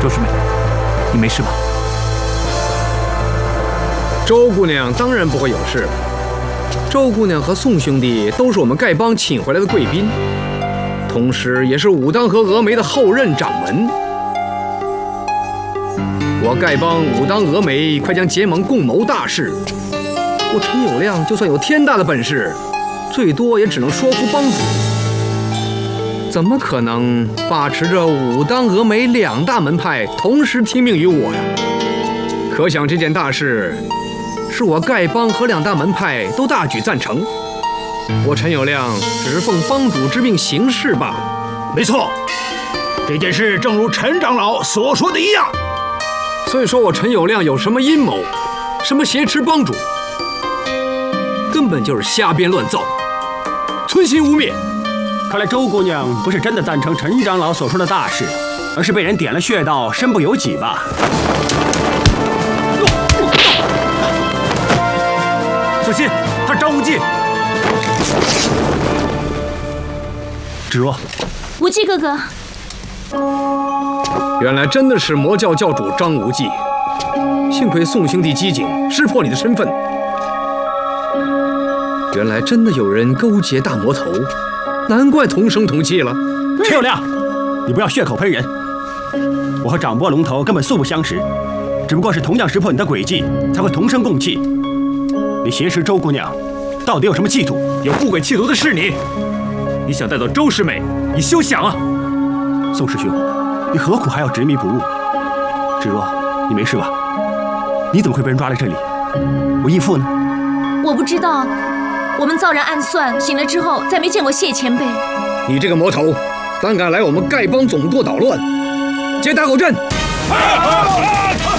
周师妹，你没事吧？ 周姑娘当然不会有事。周姑娘和宋兄弟都是我们丐帮请回来的贵宾，同时也是武当和峨眉的后任掌门。我丐帮武当峨眉快将结盟共谋大事，我陈友谅就算有天大的本事，最多也只能说服帮主，怎么可能把持着武当峨眉两大门派同时听命于我呀？可想这件大事是我丐帮和两大门派都大举赞成，我陈友谅只是奉帮主之命行事罢了。 没错，这件事正如陈长老所说的一样。 所以说我陈友谅有什么阴谋，什么挟持帮主，根本就是瞎编乱造，存心污蔑。 看来周姑娘不是真的赞成陈长老所说的大事，而是被人点了穴道，身不由己吧？ 小心，他是张无忌。芷若， 无忌哥哥。 原来真的是魔教教主张无忌，幸亏宋兄弟机警，识破你的身份。原来真的有人勾结大魔头，难怪同声同气了。 陈友谅，你不要血口喷人。我和掌波龙头根本素不相识，只不过是同样识破你的诡计，才会同声共气。你挟持周姑娘，到底有什么企图？ 有不轨企图的是你！你想带走周师妹，你休想啊！ 宋师兄，你何苦还要执迷不悟？芷若，你没事吧？你怎么会被人抓来这里？我义父呢？ 我不知道，我们造然暗算，醒了之后再没见过谢前辈。 你这个魔头，胆敢来我们丐帮总部捣乱，接打狗阵！